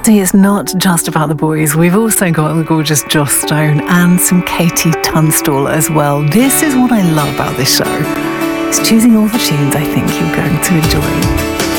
Saturday is not just about the boys. We've also got the gorgeous Joss Stone and some Katie Tunstall as well. This is what I love about this show. It's choosing all the tunes I think you're going to enjoy.